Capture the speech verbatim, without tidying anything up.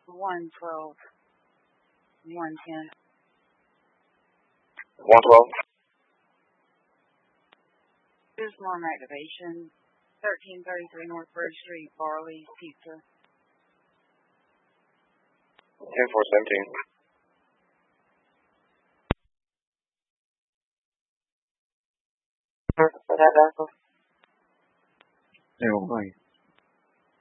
one twelve, one ten. one twelve. Islam activation, thirteen thirty-three North Bridge Street, Barley's Pizza. ten four seventeen. Hey,